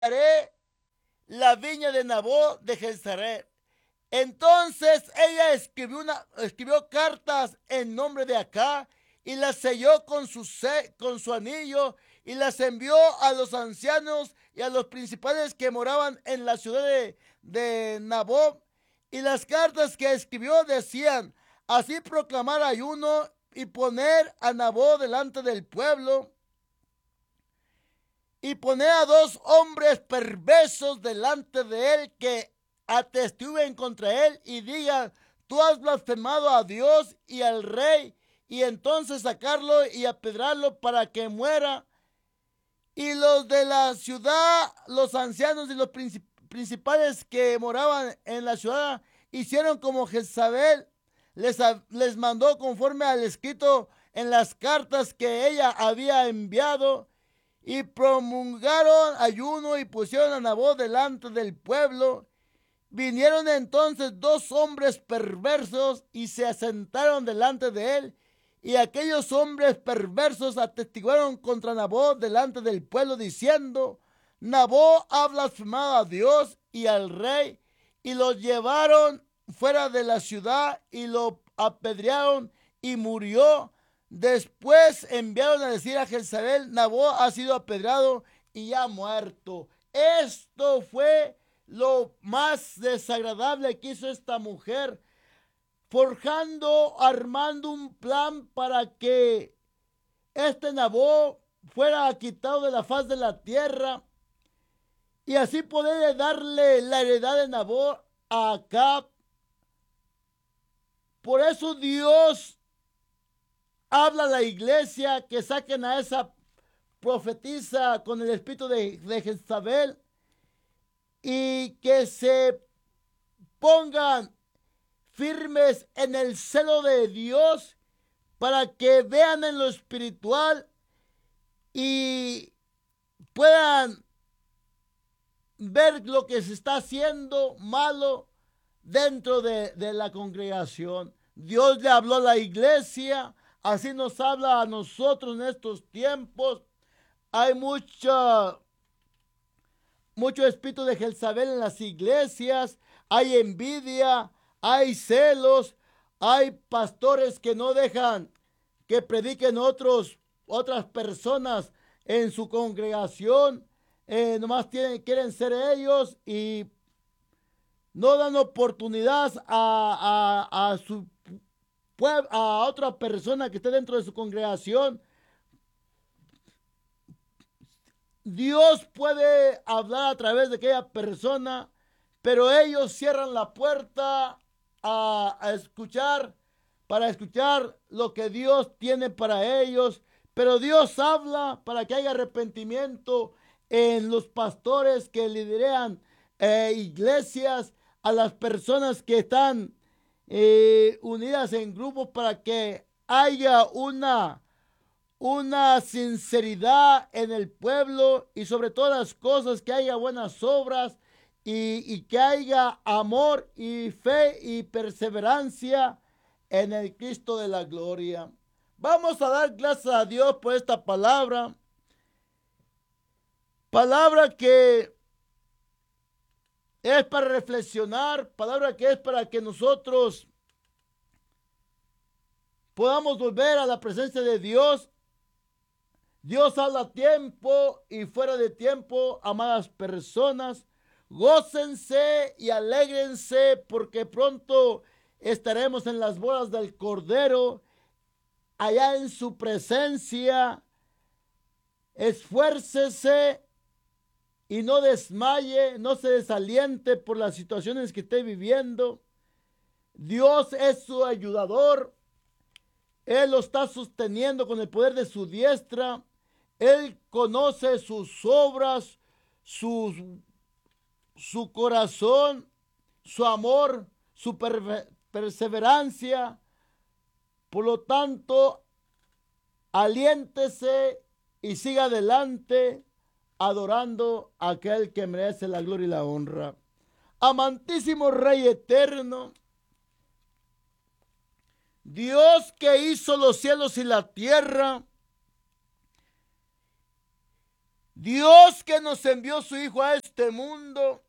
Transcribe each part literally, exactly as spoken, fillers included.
haré la viña de Nabot de Jezreel. Entonces ella escribió, una, escribió cartas en nombre de Acab y las selló con su, con su anillo y las envió a los ancianos y a los principales que moraban en la ciudad de, de Nabot. Y las cartas que escribió decían: así proclamar ayuno y poner a Nabot delante del pueblo, y poner a dos hombres perversos delante de él que atestiguen contra él y digan: tú has blasfemado a Dios y al rey, y entonces sacarlo y apedrarlo para que muera. Y los de la ciudad, los ancianos y los principales que moraban en la ciudad, hicieron como Jezabel les, les mandó conforme al escrito en las cartas que ella había enviado, y promulgaron ayuno y pusieron a Nabot delante del pueblo. Vinieron entonces dos hombres perversos y se asentaron delante de él, y aquellos hombres perversos atestiguaron contra Nabot delante del pueblo, diciendo: Nabot ha blasfemado a Dios y al rey. Y lo llevaron fuera de la ciudad y lo apedrearon y murió. Después enviaron a decir a Jezabel: Nabot ha sido apedreado y ha muerto. Esto fue lo más desagradable que hizo esta mujer, forjando, armando un plan para que este Nabot fuera quitado de la faz de la tierra y así poder darle la heredad de Nabot a Acab. Por eso Dios habla a la iglesia que saquen a esa profetisa con el espíritu de, de Jezabel y que se pongan firmes en el celo de Dios para que vean en lo espiritual y puedan ver lo que se está haciendo malo dentro de, de la congregación. Dios le habló a la iglesia, así nos habla a nosotros en estos tiempos. Hay mucha, mucho espíritu de Jezabel en las iglesias, hay envidia, hay celos, hay pastores que no dejan que prediquen otros, otras personas en su congregación, eh, nomás tienen, quieren ser ellos y no dan oportunidad a, a, a, su, a otra persona que esté dentro de su congregación. Dios puede hablar a través de aquella persona, pero ellos cierran la puerta a, a escuchar, para escuchar lo que Dios tiene para ellos. Pero Dios habla para que haya arrepentimiento en los pastores que lideran eh, iglesias, a las personas que están eh, unidas en grupos, para que haya una una sinceridad en el pueblo y sobre todas las cosas que haya buenas obras y, y que haya amor y fe y perseverancia en el Cristo de la gloria. Vamos a dar gracias a Dios por esta palabra, palabra que es para reflexionar, palabra que es para que nosotros podamos volver a la presencia de Dios. Dios habla a tiempo y fuera de tiempo, amadas personas. Gócense y alégrense porque pronto estaremos en las bodas del Cordero, allá en su presencia. Esfuércese y no desmaye, no se desaliente por las situaciones que esté viviendo. Dios es su ayudador. Él lo está sosteniendo con el poder de su diestra. Él conoce sus obras, sus, su corazón, su amor, su per, perseverancia. Por lo tanto, aliéntese y siga adelante adorando a aquel que merece la gloria y la honra. Amantísimo Rey eterno, Dios que hizo los cielos y la tierra, Dios que nos envió su Hijo a este mundo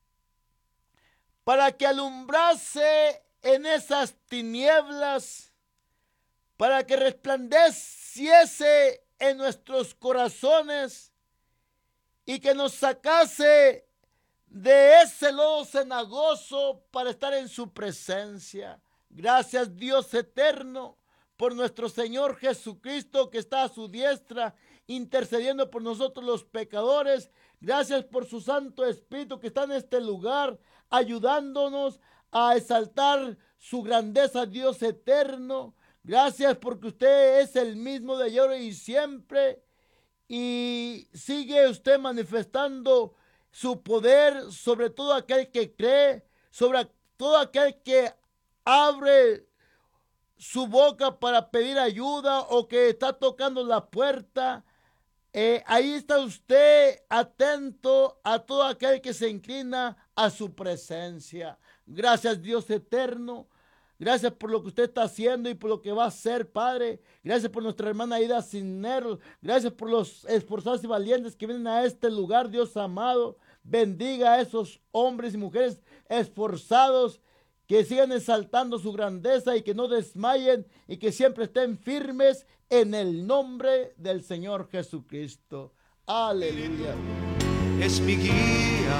para que alumbrase en esas tinieblas, para que resplandeciese en nuestros corazones y que nos sacase de ese lodo cenagoso para estar en su presencia. Gracias, Dios eterno, por nuestro Señor Jesucristo que está a su diestra intercediendo por nosotros los pecadores. Gracias por su Santo Espíritu que está en este lugar ayudándonos a exaltar su grandeza, Dios eterno. Gracias porque usted es el mismo de ayer y siempre, y sigue usted manifestando su poder sobre todo aquel que cree, sobre todo aquel que abre su boca para pedir ayuda o que está tocando la puerta. Eh, ahí está usted atento a todo aquel que se inclina a su presencia. Gracias, Dios eterno. Gracias por lo que usted está haciendo y por lo que va a hacer, Padre. Gracias por nuestra hermana Aida Cisneros. Gracias por los esforzados y valientes que vienen a este lugar, Dios amado. Bendiga a esos hombres y mujeres esforzados que sigan exaltando su grandeza y que no desmayen y que siempre estén firmes en el nombre del Señor Jesucristo. Aleluya. Es mi guía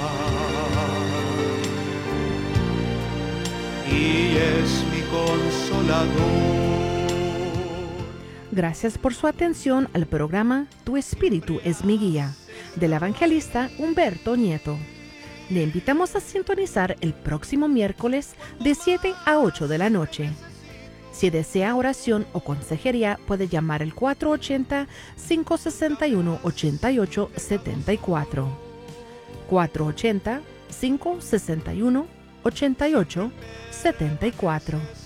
y es mi consolador. Gracias por su atención al programa Tu Espíritu es mi guía, del evangelista Humberto Nieto. Le invitamos a sintonizar el próximo miércoles de siete a ocho de la noche. Si desea oración o consejería, puede llamar al cuatro ochenta, cinco sesenta y uno, ochenta y ocho setenta y cuatro. cuatro ochenta, cinco sesenta y uno, ochenta y ocho setenta y cuatro.